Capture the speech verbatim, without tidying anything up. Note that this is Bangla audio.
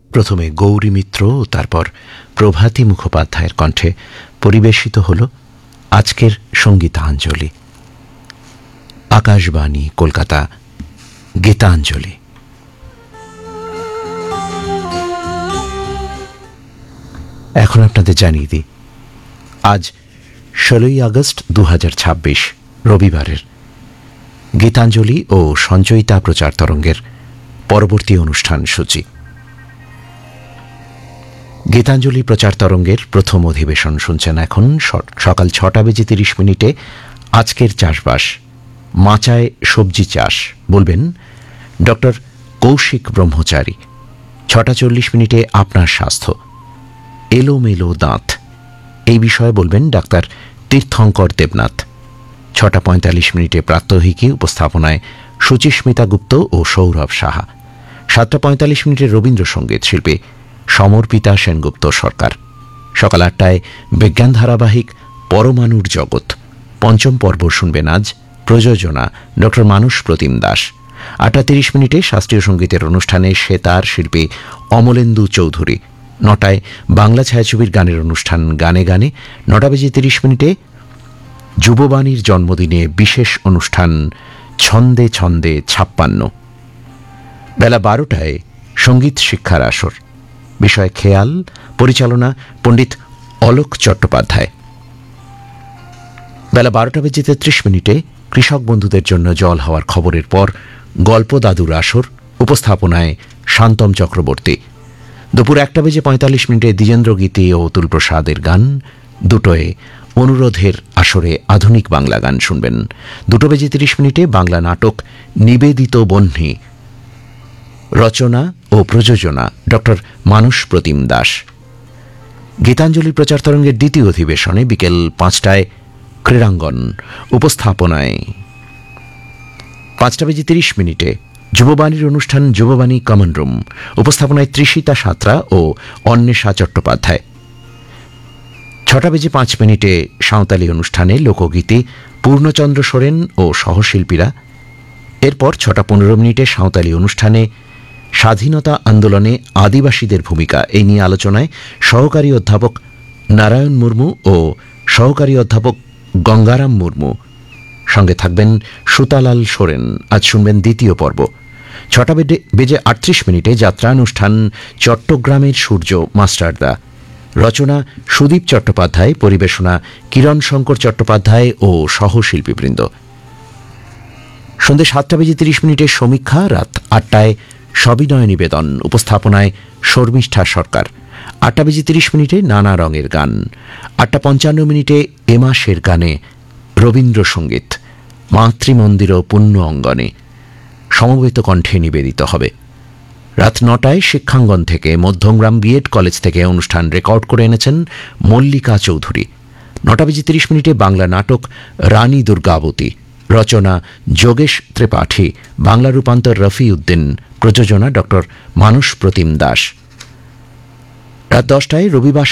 প্রথমে গৌরী মিত্র ও তারপর প্রভাতী মুখোপাধ্যায়ের কণ্ঠে পরিবেশিত হল আজকের সঙ্গীতাঞ্জলি। আকাশবাণী কলকাতা, গীতাঞ্জলি। এখন আপনাদের জানিয়ে দিই, আজ ষোলোই আগস্ট দু হাজার ছাব্বিশ রবিবারের গীতাঞ্জলি ও সঞ্চয়িতা প্রচার তরঙ্গের পরবর্তী অনুষ্ঠান সূচি। গীতাঞ্জলি প্রচার তরঙ্গের প্রথম অধিবেশন শুনছেন এখন সকাল ছটা বেজে তিরিশ মিনিটে। আজকের চাষবাস, মাচায় সবজি চাষ বলবেন ডক্টর কৌশিক ব্রহ্মচারী। ছটা চল্লিশ মিনিটে আপনার স্বাস্থ্য, এলোমেলো দাঁত এই বিষয়ে বলবেন ডাক্তার তীর্থঙ্কর দেবনাথ। ছটা পঁয়তাল্লিশ মিনিটে প্রাত্যহিকী, উপস্থাপনায় সুচিস্মিতা গুপ্ত ও সৌরভ সাহা। সাতটা পঁয়তাল্লিশ মিনিটে রবীন্দ্রসঙ্গীত, শিল্পী সমর্পিতা সেনগুপ্ত সরকার। সকাল আটটায় বিজ্ঞান ধারাবাহিক পরমাণুর জগৎ পঞ্চম পর্ব শুনবেন আজ, প্রযোজনা ডক্টর মানস প্রতিম দাস। আটটা তিরিশ মিনিটে শাস্ত্রীয় সঙ্গীতের অনুষ্ঠানে সেতার, শিল্পী অমলেন্দু চৌধুরী। নটায় বাংলা ছায়াছবির গানের অনুষ্ঠান গানে গানে। নটা বেজে তিরিশ মিনিটে যুববাণীর জন্মদিনে বিশেষ অনুষ্ঠান ছন্দে ছন্দে ছাপ্পান্ন। বেলা বারোটায় সঙ্গীত শিক্ষার আসর, বিষয় খেয়াল, পরিচালনা পণ্ডিত অলোক চট্টোপাধ্যায়। বেলা বারোটা বেজে তেত্রিশ মিনিটে কৃষক বন্ধুদের জন্য জল হওয়ার খবরের পর গল্প দাদুর আসর, উপস্থাপনায় শান্তম চক্রবর্তী। দুপুর একটা বেজে পঁয়তাল্লিশ মিনিটে দ্বিজেন্দ্র গীতি ও অতুল প্রসাদের গান। দুটোয় অনুরোধের আসরে আধুনিক বাংলা গান শুনবেন। দুটো বেজে তিরিশ মিনিটে বাংলা নাটক নিবেদিত বহ্নি, রচনা ও প্রযোজনা ডক্টর মানস প্রতিম দাস। গীতাঞ্জলি প্রচার তরঙ্গের দ্বিতীয় অধিবেশনে বিকেল পাঁচটায় ক্রীড়াঙ্গন, উপস্থাপনায় পাঁচটা বেজে তিরিশ মিনিটে যুববাণীর অনুষ্ঠান যুববাণী কমন রুম, উপস্থাপনায় তৃষিতা সাঁতরা ও অন্বেষা চট্টোপাধ্যায়। ছটা বেজে পাঁচ মিনিটে সাঁওতালি অনুষ্ঠানে লোকগীতি পূর্ণচন্দ্র সোরেন ও সহশিল্পীরা। এরপর ছটা পনেরো মিনিটে সাঁওতালি অনুষ্ঠানে স্বাধীনতা আন্দোলনে আদিবাসীদের ভূমিকা এই নিয়ে আলোচনায় সহকারী অধ্যাপক নারায়ণ মুর্মু ও সহকারী অধ্যাপক গঙ্গারাম মুর্মু। সঙ্গে থাকবেন সুতালাল সোরেন। আজ শুনবেন দ্বিতীয় পর্ব। ছটা বেজে আটত্রিশ মিনিটে যাত্রানুষ্ঠান চট্টগ্রামের সূর্য মাস্টারদা। রচনা সুদীপ চট্টোপাধ্যায়, পরিবেশনা কিরণ শঙ্কর চট্টোপাধ্যায় ও সহশিল্পীবৃন্দ। সন্ধ্যে সাতটা বেজে তিরিশ মিনিটে সমীক্ষা। রাত আটটায় সবিনয় নিবেদন, উপস্থাপনায় শর্মিষ্ঠা সরকার। আটটা বেজে তিরিশ মিনিটে নানা রঙের গান। আটটা পঞ্চান্ন মিনিটে এ মাসের গানে রবীন্দ্রসঙ্গীত মাতৃমন্দির ও পুণ্য অঙ্গনে সমবেত কণ্ঠে নিবেদিত হবে। রাত নটায় শিক্ষাঙ্গন থেকে মধ্যমগ্রাম বিএড কলেজ থেকে অনুষ্ঠান রেকর্ড করে এনেছেন মল্লিকা চৌধুরী। নটা বেজে তিরিশ মিনিটে বাংলা নাটক রানী দুর্গাবতী, রচনা যোগেশ ত্রিপাঠী, বাংলা রূপান্তর রফি উদ্দিন, প্রযোজনা ডক্টর মানস প্রতিম দাস। রাত দশটায় রবিবার